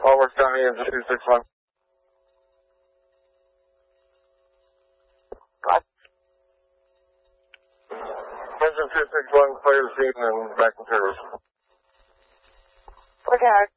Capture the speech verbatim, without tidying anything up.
Over County, engine two six one. What? Engine two six one, clear the scene and back in service. We're down.